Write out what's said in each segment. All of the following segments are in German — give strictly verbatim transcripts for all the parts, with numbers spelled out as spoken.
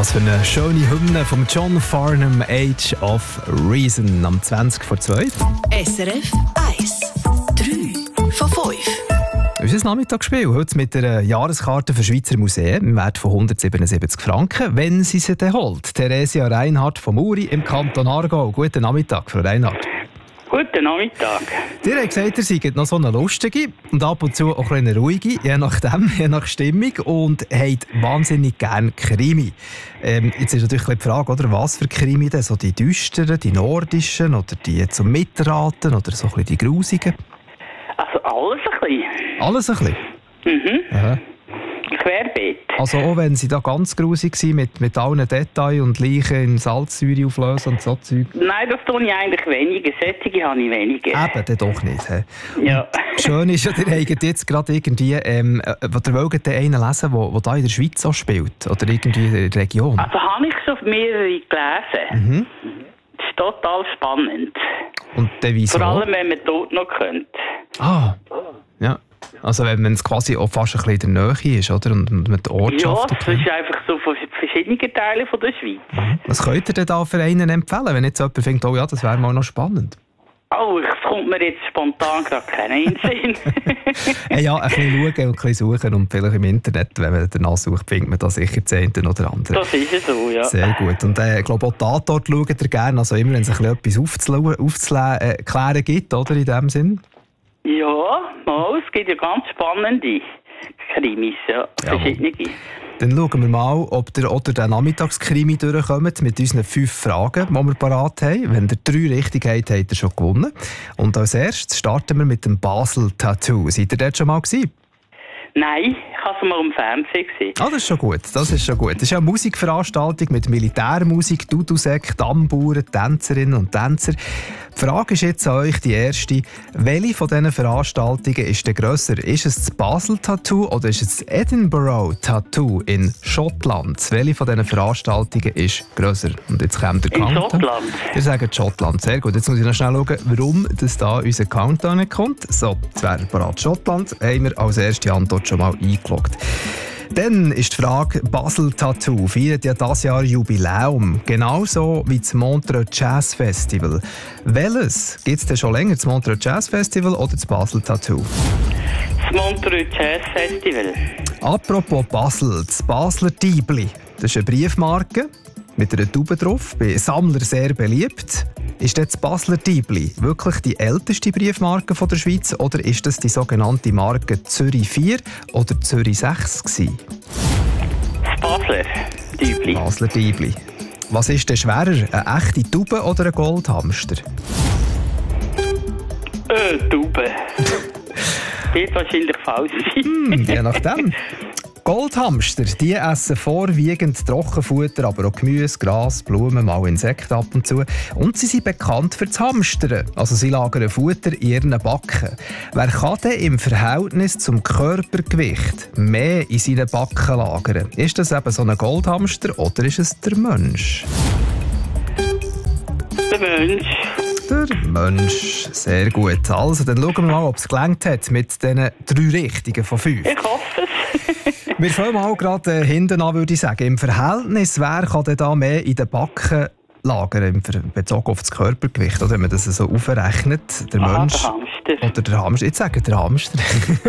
Was für eine schöne Hymne von John Farnham, Age of Reason, am zwanzig vor zwei. S R F eins. drei von fünf. Unser Nachmittagsspiel heute mit einer Jahreskarte für Schweizer Museen im Wert von hundertsiebenundsiebzig Franken, wenn sie sie dann holt. Theresia Reinhardt von Muri im Kanton Aargau. Guten Nachmittag, Frau Reinhardt. Guten Nachmittag. Ihr habt gesagt, ihr seid noch so eine lustige und ab und zu auch eine ruhige, je nachdem, je nach Stimmung, und habt wahnsinnig gerne Krimi. Ähm, jetzt ist natürlich die Frage, oder, was für Krimi denn? So die düsteren, die nordischen oder die zum Mitraten oder so ein bisschen die grusigen? Also alles ein bisschen. Alles ein bisschen? Mhm. Aha. Querbeet. Also auch wenn sie da ganz grusig waren mit, mit allen Details und Leichen in Salzsäure auflösen und so Zeug? Nein, das tue ich eigentlich weniger. Sättige habe ich weniger. Eben, dann doch nicht. He. Ja. Schön ist ja, ihr habt jetzt gerade irgendwie, ähm, ihr wollt einen lesen, der da in der Schweiz auch spielt? Oder irgendwie in der Region? Also habe ich schon mehrere gelesen. Mhm. Das ist total spannend. Und dann wieso? Vor allem, wenn man dort noch könnte. Ah, ja. Also wenn man es quasi auch fast ein bisschen in der Nähe ist, oder? Und, und mit der Ortschaft. Ja, das ist einfach so von verschiedenen Teilen von der Schweiz. Mhm. Was könnt ihr denn da für einen empfehlen, wenn jetzt jemand denkt, oh ja, das wäre mal noch spannend? Oh, es kommt mir jetzt spontan gerade keiner in den Sinn. hey, ja, ein bisschen schauen und ein bisschen suchen und vielleicht im Internet, wenn man danach sucht, findet man da sicher das eine oder andere. Das ist es so, ja. Sehr gut. Und äh, ich glaube, auch Tatort schaut ihr gerne, also immer, wenn es ein bisschen etwas aufzuklären äh, gibt, oder, in dem Sinn? Ja, mal, es gibt ja ganz spannende Krimis, ja, verschiedene. Dann schauen wir mal, ob ihr oder den Nachmittagskrimi durchkommt mit unseren fünf Fragen, die wir parat haben. Wenn ihr drei richtig habt, habt ihr schon gewonnen. Und als erstes starten wir mit dem Basel-Tattoo. Seid ihr dort schon mal gewesen? Nein, ich habe es mal im Fernsehen gesehen. Ah, das ist schon gut. Das ist schon gut. Das ist ja eine Musikveranstaltung mit Militärmusik, Dudusek, Tamburen, Tänzerinnen und Tänzer. Die Frage ist jetzt an euch die erste. Welche von diesen Veranstaltungen ist denn grösser? Ist es das Basel-Tattoo oder ist es das Edinburgh-Tattoo in Schottland? Welche von diesen Veranstaltungen ist grösser? Und jetzt kommt der In Countdown. Schottland? Ihr sagt Schottland. Sehr gut. Jetzt muss ich noch schnell schauen, warum das da unser Countdown nicht kommt. So, jetzt wäre parat Schottland. Haben wir als erste Antwort schon mal eingeloggt. Dann ist die Frage, Basel-Tattoo feiert ja dieses Jahr Jubiläum, genauso wie das Montreux Jazz Festival. Welches gibt es denn schon länger, das Montreux Jazz Festival oder das Basel-Tattoo? Das Montreux Jazz Festival. Apropos Basel, das Basler Diebli, das ist eine Briefmarke mit einer Taube drauf, bei Sammlern sehr beliebt. Ist das Basler Diebli wirklich die älteste Briefmarke von der Schweiz oder ist das die sogenannte Marke Zürich vier oder Zürich sechs gewesen? Das Basler Diebli. Basler Diebli. Was ist denn schwerer, eine echte Taube oder ein Goldhamster? Äh, Taube. Wird wahrscheinlich falsch sein. Hm, je nachdem. Goldhamster, die essen vorwiegend Trockenfutter, aber auch Gemüse, Gras, Blumen, mal Insekten ab und zu. Und sie sind bekannt für das Hamstern. Also sie lagern Futter in ihren Backen. Wer kann denn im Verhältnis zum Körpergewicht mehr in seinen Backen lagern? Ist das eben so ein Goldhamster oder ist es der Mensch? Der Mensch. Der Mensch. Sehr gut. Also, dann schauen wir mal, ob es gelangt hat mit diesen drei Richtigen von fünf. Ich hoffe es. Wir fangen mal gerade äh, hinten an, würde ich sagen. Im Verhältnis, wer kann denn da mehr in den Backen lagern, im Bezug auf das Körpergewicht? Oder wenn man das so aufrechnet, der Aha, Mensch der Hamster. oder der Hamster. Jetzt sage der Hamster.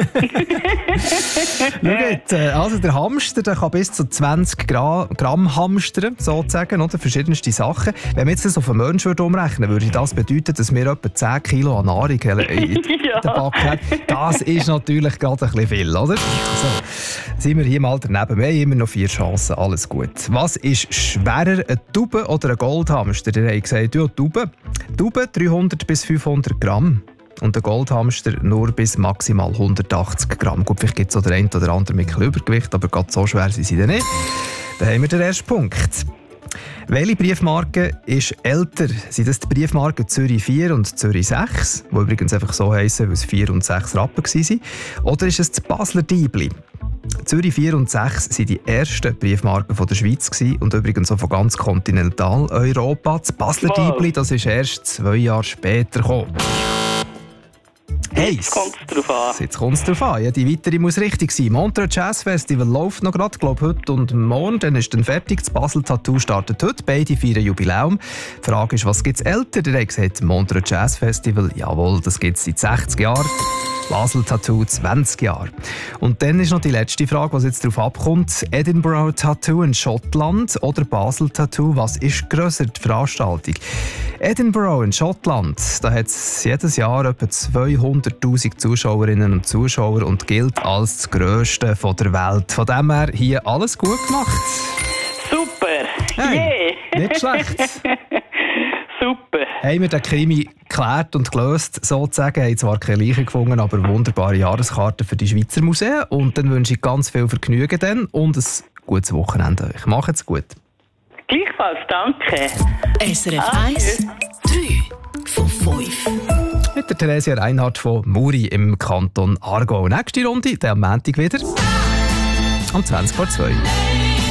Schaut, äh, also der Hamster, der kann bis zu zwanzig Gra- Gramm hamstern, sozusagen, oder? Verschiedenste Sachen. Wenn man jetzt das auf einen Menschen umrechnen würde, würde das bedeuten, dass wir etwa zehn Kilo an Nahrung in, in Ja. den Backen haben. Das ist natürlich gerade ein bisschen viel, oder? So, sind wir hier mal daneben. Wir haben immer noch vier Chancen. Alles gut. Was ist schwerer, eine Taube oder ein Goldhamster? Ihr habt gesagt, ja, Taube. Taube dreihundert bis fünfhundert Gramm. Und der Goldhamster nur bis maximal hundertachtzig Gramm. Gut, vielleicht gibt es auch der eine oder andere mit Übergewicht, aber gerade so schwer sind sie dann nicht. Dann haben wir den ersten Punkt. Welche Briefmarke ist älter? Sind das die Briefmarken Zürich vier und Zürich sechs, die übrigens einfach so heissen, weil es vier und sechs Rappen waren? Oder ist es das Basler Diebli? Zürich vier und sechs waren die ersten Briefmarken von der Schweiz gewesen und übrigens auch von ganz Kontinentaleuropa. Das Basler Wow. Diebli, das ist erst zwei Jahre später gekommen. Eins. Jetzt kommt es drauf an. Jetzt kommt es darauf an. Ja, die weitere muss richtig sein. Montreux Jazz Festival läuft noch gerade, glaube heute und morgen. Dann ist dann fertig. Das Basel Tattoo startet heute. Beide feiern Jubiläum. Die Frage ist, was gibt es älter? Der hat gesagt, Montreux Jazz Festival. Jawohl, das gibt es seit sechzig Jahren. Basel Tattoo zwanzig Jahre. Und dann ist noch die letzte Frage, was jetzt darauf abkommt. Edinburgh Tattoo in Schottland oder Basel Tattoo, was ist grösser, die Veranstaltung? Edinburgh in Schottland, da hat es jedes Jahr etwa zweihunderttausend Zuschauerinnen und Zuschauer und gilt als das Grösste von der Welt. Von dem her hier alles gut gemacht. Super! Hey, Yeah. nicht schlecht. Super! Haben wir den Krimi geklärt und gelöst, sozusagen. Haben zwar keine Leiche gefunden, aber wunderbare Jahreskarten für die Schweizer Museen. Und dann wünsche ich ganz viel Vergnügen dann und ein gutes Wochenende euch. Macht's gut. Gleichfalls, danke. S R F eins, drei von fünf. Mit der Theresia Reinhardt von Muri im Kanton Aargau. Nächste Runde, der am Montag wieder. Um zwanzig vor zwei.